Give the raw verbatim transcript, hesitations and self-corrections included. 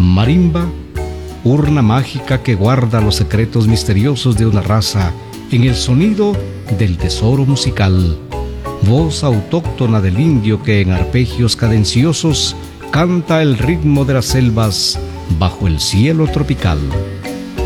Marimba, urna mágica que guarda los secretos misteriosos de una raza en el sonido del tesoro musical. Voz autóctona del indio que en arpegios cadenciosos canta el ritmo de las selvas bajo el cielo tropical.